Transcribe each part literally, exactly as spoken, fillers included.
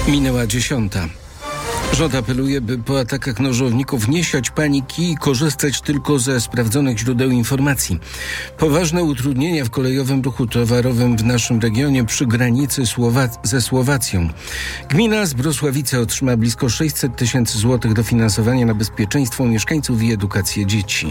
Minęła dziesiąta. Rząd apeluje, by po atakach nożowników nie siać paniki i korzystać tylko ze sprawdzonych źródeł informacji. Poważne utrudnienia w kolejowym ruchu towarowym w naszym regionie przy granicy Słowa- ze Słowacją. Gmina Zbrosławice otrzyma blisko sześćset tysięcy złotych dofinansowania na bezpieczeństwo mieszkańców i edukację dzieci.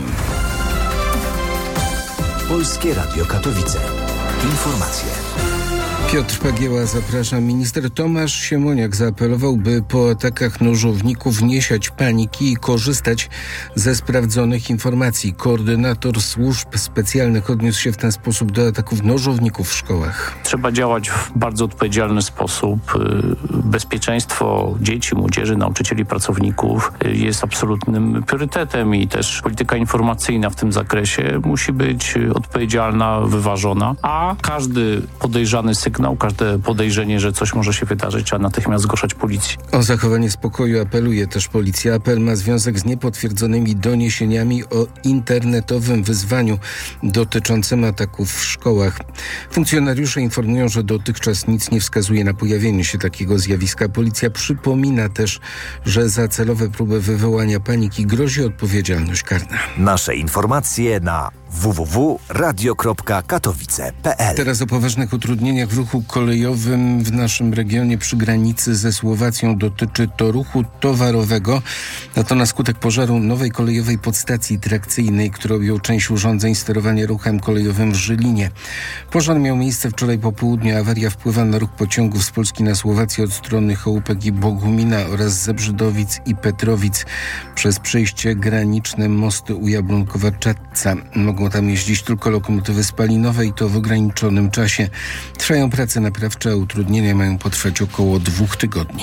Polskie Radio Katowice. Informacje. Piotr Pagieła, zapraszam. Minister Tomasz Siemoniak zaapelował, by po atakach nożowników nie siać paniki i korzystać ze sprawdzonych informacji. Koordynator służb specjalnych odniósł się w ten sposób do ataków nożowników w szkołach. Trzeba działać w bardzo odpowiedzialny sposób. Bezpieczeństwo dzieci, młodzieży, nauczycieli, pracowników jest absolutnym priorytetem i też polityka informacyjna w tym zakresie musi być odpowiedzialna, wyważona, a każdy podejrzany sygnał, każde podejrzenie, że coś może się wydarzyć, trzeba natychmiast zgłaszać policji. O zachowanie spokoju apeluje też policja. Apel ma związek z niepotwierdzonymi doniesieniami o internetowym wyzwaniu dotyczącym ataków w szkołach. Funkcjonariusze informują, że dotychczas nic nie wskazuje na pojawienie się takiego zjawiska. Policja przypomina też, że za celowe próby wywołania paniki grozi odpowiedzialność karna. Nasze informacje na w w w kropka radio kropka katowice kropka p l. Teraz o poważnych utrudnieniach w ruchu kolejowym w naszym regionie przy granicy ze Słowacją. Dotyczy to ruchu towarowego. A to na skutek pożaru nowej kolejowej podstacji trakcyjnej, który objął część urządzeń sterowania ruchem kolejowym w Żylinie. Pożar miał miejsce wczoraj po południu. Awaria wpływa na ruch pociągów z Polski na Słowację od strony Chołupek i Bogumina oraz Zebrzydowic i Petrowic przez przejście graniczne Mosty u Jabłonkowa-Czadca. Mogą tam jeździć tylko lokomotywy spalinowe i to w ograniczonym czasie. Trwają prace naprawcze, a utrudnienia mają potrwać około dwóch tygodni.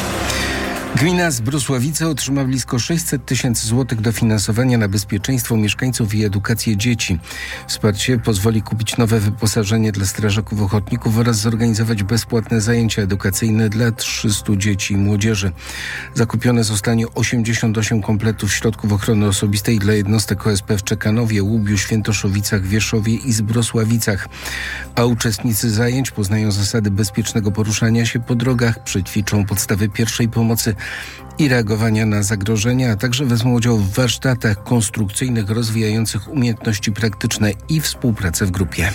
Gmina Zbrosławice otrzyma blisko sześćset tysięcy złotych dofinansowania na bezpieczeństwo mieszkańców i edukację dzieci. Wsparcie pozwoli kupić nowe wyposażenie dla strażaków ochotników oraz zorganizować bezpłatne zajęcia edukacyjne dla trzystu dzieci i młodzieży. Zakupione zostanie osiemdziesiąt osiem kompletów środków ochrony osobistej dla jednostek O S P w Czekanowie, Łubiu, Świętoszowicach, Wieszowie i Zbrosławicach. A uczestnicy zajęć poznają zasady bezpiecznego poruszania się po drogach, przećwiczą podstawy pierwszej pomocy i reagowania na zagrożenia, a także wezmą udział w warsztatach konstrukcyjnych rozwijających umiejętności praktyczne i współpracę w grupie.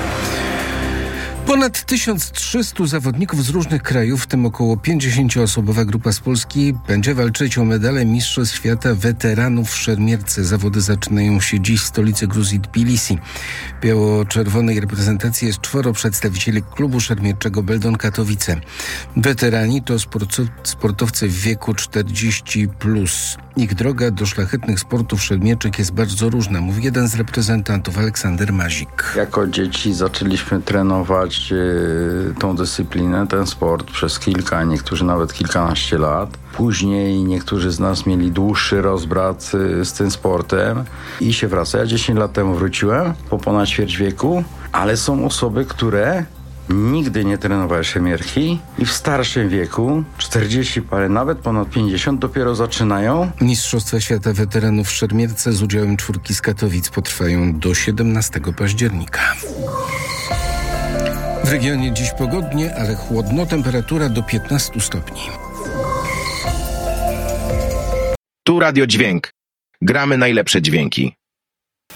Ponad tysiąc trzystu zawodników z różnych krajów, w tym około pięćdziesięcioosobowa grupa z Polski, będzie walczyć o medale Mistrzostw Świata Weteranów w szermierce. Zawody zaczynają się dziś w stolicy Gruzji Tbilisi. W biało-czerwonej reprezentacji jest czworo przedstawicieli klubu szermierczego Beldon Katowice. Weterani to sportowcy w wieku czterdzieści plus. Ich droga do szlachetnych sportów szermierczych jest bardzo różna, mówi jeden z reprezentantów, Aleksander Mazik. Jako dzieci zaczęliśmy trenować y, tą dyscyplinę, ten sport przez kilka, niektórzy nawet kilkanaście lat. Później niektórzy z nas mieli dłuższy rozbrat y, z tym sportem i się wraca. Ja dziesięć lat temu wróciłem, po ponad ćwierć wieku, ale są osoby, które nigdy nie trenowały szermierki i w starszym wieku, czterdzieści parę, nawet ponad pięćdziesiąt, dopiero zaczynają. Mistrzostwa Świata Weteranów w szermierce z udziałem czwórki z Katowic potrwają do siedemnastego października. W regionie dziś pogodnie, ale chłodno, temperatura do piętnastu stopni. Tu Radio Dźwięk. Gramy najlepsze dźwięki.